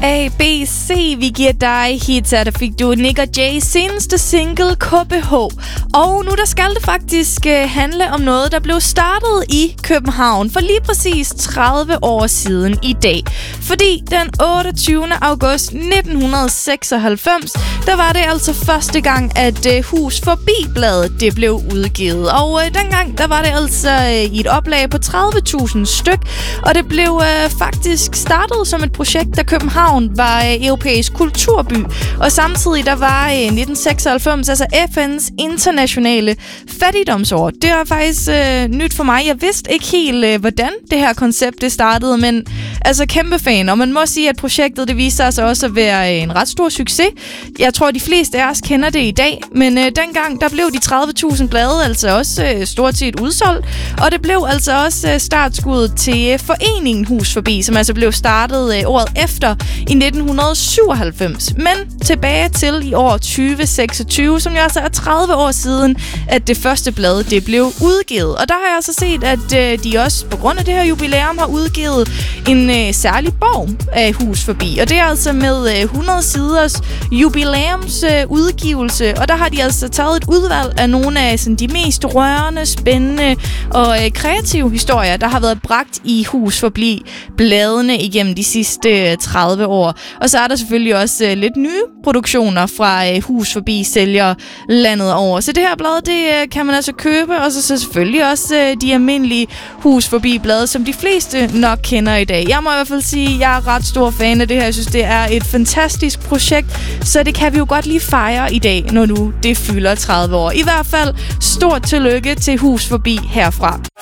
A, B, C, vi giver dig hits, der fik du Nick og Jay seneste single KBH. Og nu der skal det faktisk handle om noget, der blev startet i København for lige præcis 30 år siden i dag. Fordi den 28. august 1996, der var det altså første gang, at Hus Forbi-bladet det blev udgivet. Og dengang, der var det altså i et oplag på 30.000 styk, og det blev faktisk startet som et projekt, da København var europæisk kulturby. Og samtidig, der var 1996, altså FN's internationale fattigdomsår. Det var faktisk nyt for mig. Jeg vidste ikke helt, hvordan det her koncept det startede, men altså kæmpe fan. Og man må sige, at projektet det viste sig også at være en ret stor succes. Jeg tror, de fleste af os kender det i dag, men dengang, der blev de 30.000 blade altså også stort set udsolgt. Og det blev altså også startskuddet til foreningen Hus Forbi, som altså blev startet året efter i 1997. Men tilbage til i år 2026, som jo altså er 30 år siden, at det første blad det blev udgivet. Og der har jeg altså set, at de også på grund af det her jubilæum har udgivet en særlig bog af Hus Forbi. Og det er altså med 100 siders jubilæumsudgivelse. Og der har de altså taget et udvalg af nogle af sådan, de mest rørende, spændende og kreative historier, der har været bragt i Hus Forbi bladene igennem de sidste 30 år. Og så er der selvfølgelig også lidt nye produktioner fra Hus Forbi sælger landet over. Så det her blad, det kan man altså købe, og så selvfølgelig også de almindelige Hus Forbi blade, som de fleste nok kender i dag. Jeg må i hvert fald sige, at jeg er ret stor fan af det her. Jeg synes, det er et fantastisk projekt, så det kan vi jo godt lige fejre i dag, når nu det fylder 30 år. I hvert fald stort tillykke til Hus Forbi herfra.